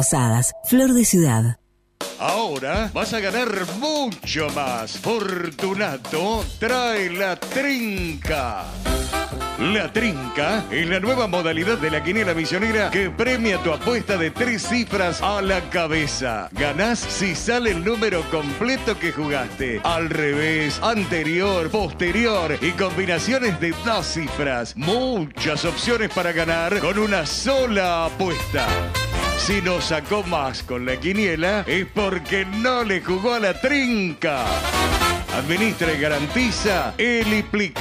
Posadas, Flor de Ciudad. Ahora vas a ganar mucho más. Fortunato trae la trinca. La trinca es la nueva modalidad de la quiniela misionera que premia tu apuesta de 3 cifras a la cabeza. Ganás si sale el número completo que jugaste. Al revés, anterior, posterior y combinaciones de 2 cifras. Muchas opciones para ganar con una sola apuesta. Si no sacó más con la quiniela es porque no le jugó a la trinca. Administra y garantiza Eliplic.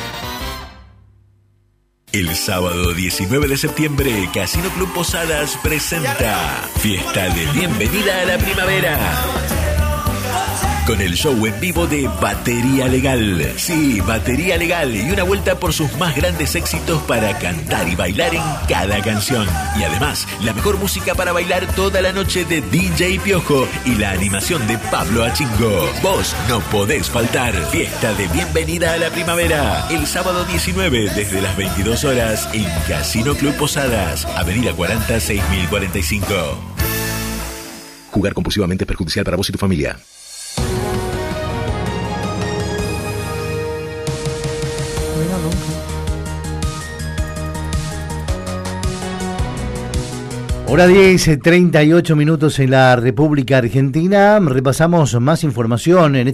El sábado 19 de septiembre, Casino Club Posadas presenta Fiesta de Bienvenida a la Primavera. Con el show en vivo de Batería Legal. Sí, Batería Legal y una vuelta por sus más grandes éxitos para cantar y bailar en cada canción. Y además, la mejor música para bailar toda la noche de DJ Piojo y la animación de Pablo Achingo. Vos no podés faltar. Fiesta de Bienvenida a la Primavera. El sábado 19 desde las 22 horas en Casino Club Posadas. Avenida 40 6045. Jugar compulsivamente es perjudicial para vos y tu familia. Hora 10, 38 minutos en la República Argentina. Repasamos más información en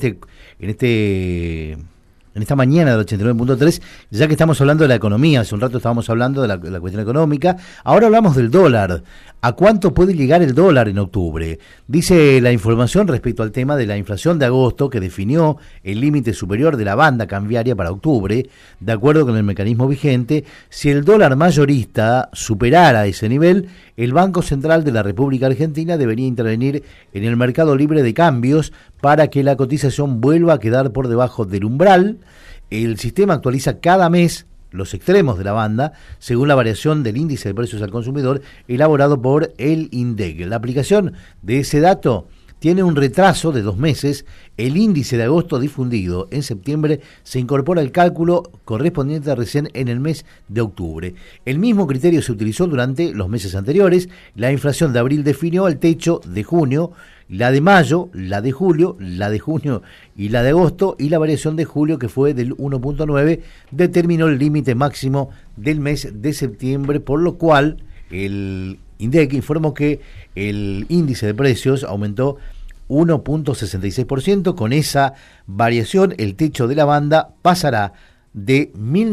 esta mañana del 89.3, ya que estamos hablando de la economía. Hace un rato estábamos hablando de la cuestión económica. Ahora hablamos del dólar. ¿A cuánto puede llegar el dólar en octubre? Dice la información respecto al tema de la inflación de agosto, que definió el límite superior de la banda cambiaria para octubre. De acuerdo con el mecanismo vigente, si el dólar mayorista superara ese nivel, el Banco Central de la República Argentina debería intervenir en el mercado libre de cambios para que la cotización vuelva a quedar por debajo del umbral. El sistema actualiza cada mes los extremos de la banda según la variación del índice de precios al consumidor elaborado por el INDEC. La aplicación de ese dato tiene un retraso de 2 meses. El índice de agosto difundido en septiembre se incorpora al cálculo correspondiente recién en el mes de octubre. El mismo criterio se utilizó durante los meses anteriores. La inflación de abril definió el techo de junio, la de mayo, la de julio, la de junio y la de agosto, y la variación de julio, que fue del 1.9, determinó el límite máximo del mes de septiembre, por lo cual el INDEC informó que el índice de precios aumentó 1.66%. Con esa variación, el techo de la banda pasará de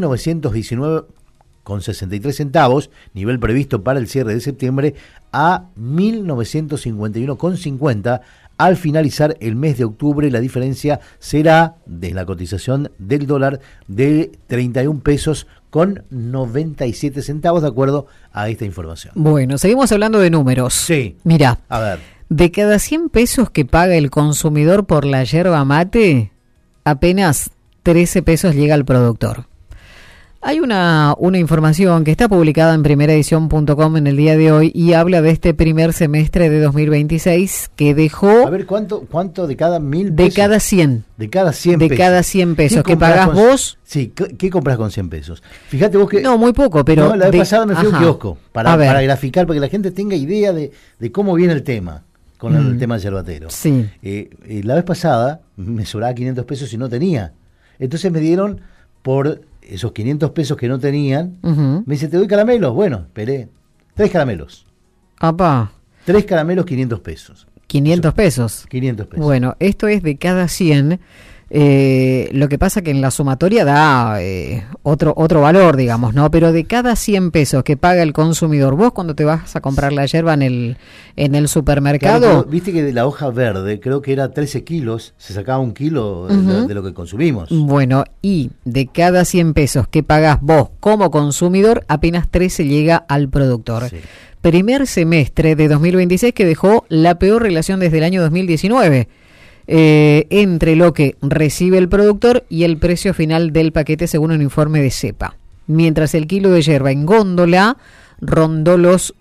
1.919,63 centavos, nivel previsto para el cierre de septiembre, a 1.951,50 al finalizar el mes de octubre. La diferencia será de la cotización del dólar de 31 pesos con 97 centavos, de acuerdo a esta información. Bueno, seguimos hablando de números. Sí. Mirá, a ver. De cada 100 pesos que paga el consumidor por la yerba mate, apenas 13 pesos llega al productor. Hay una información que está publicada en primeraedición.com en el día de hoy y habla de este primer semestre de 2026 que dejó... A ver, ¿cuánto de cada 1.000 pesos? De cada 100. De cada 100 de pesos. Cada 100 pesos que pagás vos. Sí, ¿qué compras con 100 pesos? Fíjate vos que... No, muy poco, pero... No, la vez pasada me fui a un kiosco para graficar, para que la gente tenga idea de cómo viene el tema, con el tema del yerbatero. Sí. La vez pasada me sobraba 500 pesos y no tenía. Entonces me dieron por... esos 500 pesos que no tenían, me dice, ¿te doy caramelos? Bueno, esperé. 3 caramelos. Apá. 3 caramelos, 500 pesos. 500 pesos. 500 pesos. Bueno, esto es de cada 100. Lo que pasa que en la sumatoria da otro valor, digamos, ¿no? Pero de cada 100 pesos que paga el consumidor, vos cuando te vas a comprar la yerba en el supermercado... Claro, viste que de la hoja verde, creo que era 13 kilos, se sacaba 1 kilo de lo que consumimos. Bueno, y de cada 100 pesos que pagás vos como consumidor, apenas 13 llega al productor. Sí. Primer semestre de 2026 que dejó la peor relación desde el año 2019. Entre lo que recibe el productor y el precio final del paquete, según un informe de CEPA. Mientras el kilo de yerba en góndola rondó los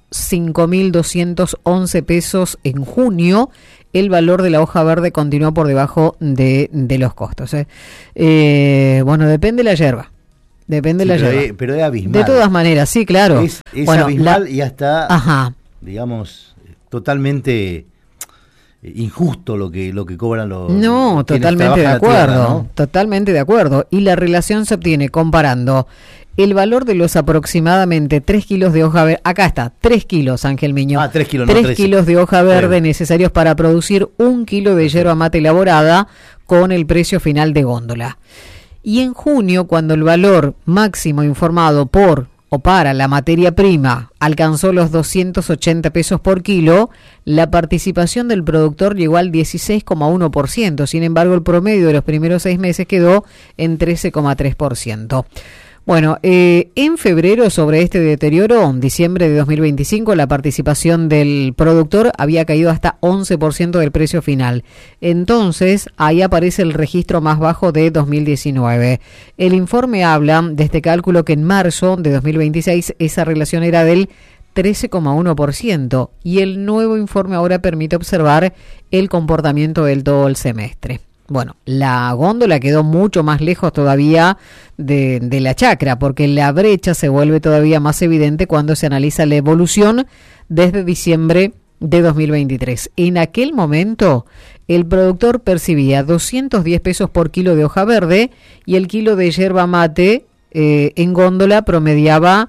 5.211 pesos en junio, el valor de la hoja verde continuó por debajo de los costos. Bueno, depende de la yerba. Depende de la yerba. Pero es abismal. De todas maneras, sí, claro. Es abismal y hasta, ajá, digamos... totalmente injusto lo que cobran los... No, totalmente de acuerdo, tierra, ¿no? Totalmente de acuerdo. Y la relación se obtiene comparando el valor de los aproximadamente 3 kilos de hoja verde. Acá está, 3 kilos, Ángel Miño. 3 kilos, 3 kilos de hoja verde necesarios para producir 1 kilo de yerba mate elaborada con el precio final de góndola. Y en junio, cuando el valor máximo informado por o para la materia prima alcanzó los 280 pesos por kilo, la participación del productor llegó al 16,1%. Sin embargo, el promedio de los primeros 6 meses quedó en 13,3%. Bueno, en febrero, sobre este deterioro, en diciembre de 2025, la participación del productor había caído hasta 11% del precio final. Entonces, ahí aparece el registro más bajo de 2019. El informe habla de este cálculo que en marzo de 2026 esa relación era del 13,1% y el nuevo informe ahora permite observar el comportamiento del todo el semestre. Bueno, la góndola quedó mucho más lejos todavía de la chacra, porque la brecha se vuelve todavía más evidente cuando se analiza la evolución desde diciembre de 2023. En aquel momento, el productor percibía 210 pesos por kilo de hoja verde y el kilo de yerba mate en góndola promediaba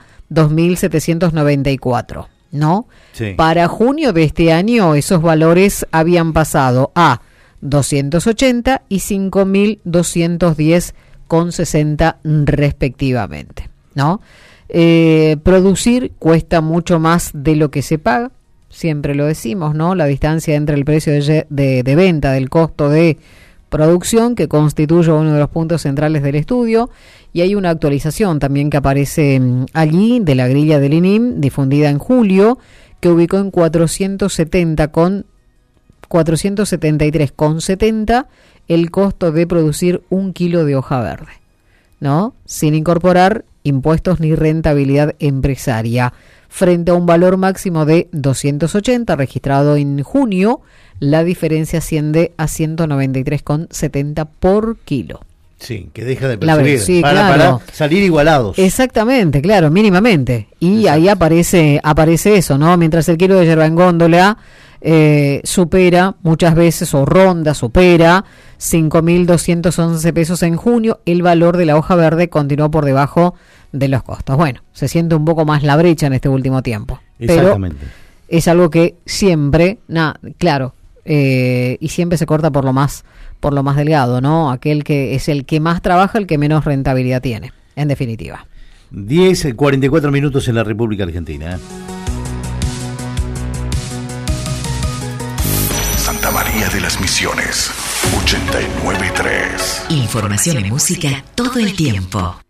2.794, ¿no? Sí. Para junio de este año, esos valores habían pasado a 280 y 5.210,60 respectivamente, ¿no? Producir cuesta mucho más de lo que se paga, siempre lo decimos, ¿no? La distancia entre el precio de venta del costo de producción, que constituye uno de los puntos centrales del estudio, y hay una actualización también que aparece allí de la grilla del INIM, difundida en julio, que ubicó en 473,70 el costo de producir 1 kilo de hoja verde, ¿no? Sin incorporar impuestos ni rentabilidad empresaria. Frente a un valor máximo de 280 registrado en junio, la diferencia asciende a 193,70 por kilo. Sí, que deja de percibir, sí, para salir igualados. Exactamente, claro, mínimamente. Y ahí aparece eso, ¿no? Mientras el kilo de yerba en góndola supera muchas veces supera 5.211 pesos en junio, el valor de la hoja verde continuó por debajo de los costos. Bueno, se siente un poco más la brecha en este último tiempo. Exactamente. Pero es algo que siempre, y siempre se corta por lo más delgado, ¿no? Aquel que es el que más trabaja, el que menos rentabilidad tiene, en definitiva. 10:44 minutos en la República Argentina. Santa María de las Misiones, 89.3. Información y música todo el tiempo.